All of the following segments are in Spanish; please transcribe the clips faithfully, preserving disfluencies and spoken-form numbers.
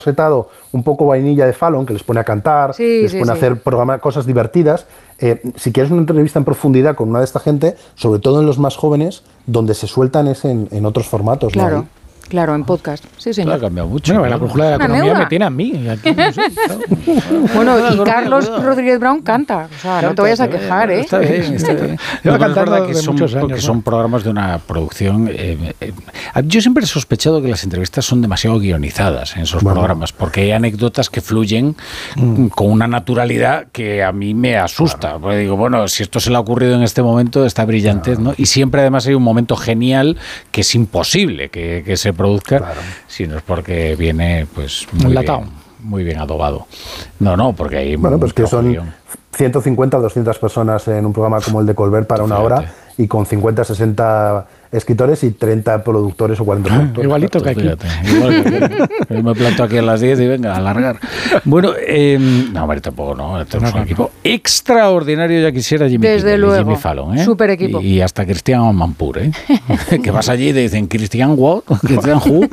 setado un poco vainilla de Fallon, que les pone a cantar, sí, les sí, pone sí. a hacer programas, cosas divertidas. Eh, si quieres una entrevista en profundidad con una de esta gente, sobre todo en los más jóvenes, donde se sueltan es en, en otros formatos. Claro. ¿No? Claro, en podcast. Sí, señor. Claro, ha cambiado mucho. Bueno, la brújula de la Una economía neura. me tiene a mí. Aquí, no sé, claro. Bueno, y Carlos Rodríguez Brown canta. O sea, no te vayas a quejar, ¿eh? Está bien, está bien. Lleva No, pero es cantando verdad que de son, muchos años, que ¿no? son programas de una producción... Eh, eh, yo siempre he sospechado que las entrevistas son demasiado guionizadas en esos Bueno. programas, porque hay anécdotas que fluyen Mm. con una naturalidad que a mí me asusta. Claro. Porque digo, bueno, si esto se le ha ocurrido en este momento, está brillante, claro. ¿no? Y siempre además hay un momento genial que es imposible que, que se produzca, claro. si no es porque viene pues muy bien, muy bien adobado. No, no, porque hay... Bueno, pues que son guión. ciento cincuenta o doscientas personas en un programa como el de Colbert para una Fíjate. hora y con cincuenta, sesenta escritores y treinta productores o cuarenta productores. Igualito que aquí. Fíjate, igual que aquí. Yo me planto aquí a las diez y venga, a alargar. Bueno, eh, no, hombre, tampoco, no. Tenemos un equipo extraordinario, ya quisiera Jimmy, Desde Kimmel, luego. Jimmy Fallon, ¿eh? Súper equipo. Y, y hasta Christian Manpur, ¿eh? Que vas allí y te dicen, ¿Christian what? ¿Christian who?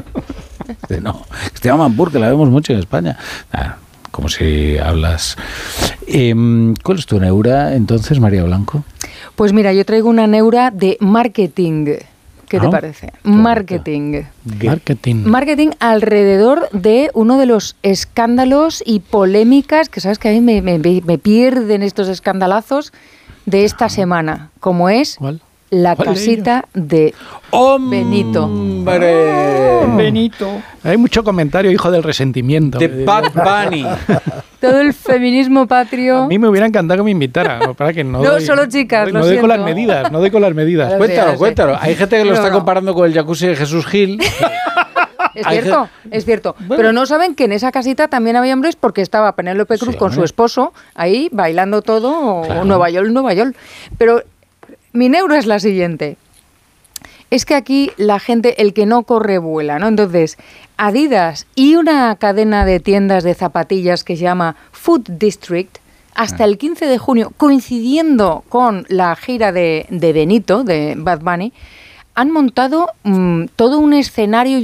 No, Christian Manpur, que la vemos mucho en España. Ah, como si hablas... Eh, ¿Cuál es tu neura, entonces, María Blanco? Pues mira, yo traigo una neura de marketing. ¿Qué te ¿Ah? parece? Marketing. Marketing. Marketing alrededor de uno de los escándalos y polémicas, que sabes que a mí me, me, me pierden estos escandalazos de esta semana, como es ¿Cuál? la ¿Cuál de casita de Benito. ¡Hombre! Benito. Hay mucho comentario, hijo del resentimiento. De Bad Bunny. Todo el feminismo patrio. A mí me hubiera encantado que me invitara. Para que no, No, doy, solo chicas, no lo doy con siento. las medidas, no doy con las medidas. Claro. Cuéntalo, sí. cuéntalo. Hay gente que lo No, está no. comparando con el jacuzzi de Jesús Gil. Es Hay cierto, es cierto. Pero no saben que en esa casita también había hombres porque estaba Penélope Cruz Sí, con hombre. su esposo ahí bailando todo, Claro. o Nueva York, Nueva York. Pero mi neura es la siguiente. Es que aquí la gente, el que no corre, vuela, ¿no? Entonces, Adidas y una cadena de tiendas de zapatillas que se llama Food District, hasta el quince de junio, coincidiendo con la gira de, de Benito, de Bad Bunny, han montado mmm, todo un escenario y